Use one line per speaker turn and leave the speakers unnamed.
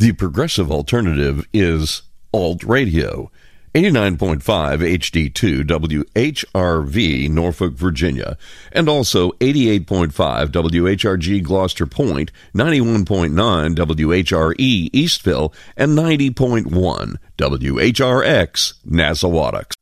The progressive alternative is Alt Radio. 89.5 HD2 WHRV, Norfolk, Virginia, and also 88.5 WHRG Gloucester Point, 91.9 WHRE Eastville, and 90.1 WHRX Nassawadox.